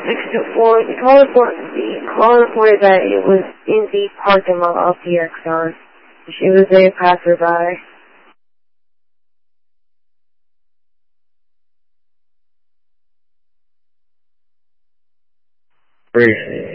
Well, Paul reported that it was in the parking lot of the XR. She was a passerby. Briefly.